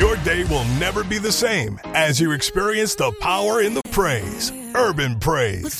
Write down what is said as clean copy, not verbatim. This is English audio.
Your day will never be the same as you experience the power in the praise. Urban Praise.